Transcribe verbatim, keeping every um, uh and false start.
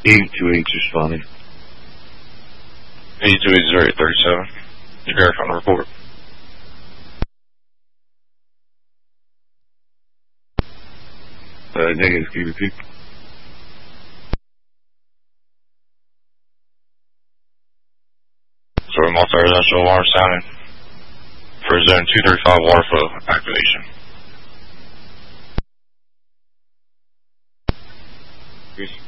eighty-two H responding. eighty-two H zero eight thirty-seven. You verify on the report. Uh, negative, can you repeat? Sorry, multi-residential alarm sounding for zone two thirty-five water flow activation. Peace.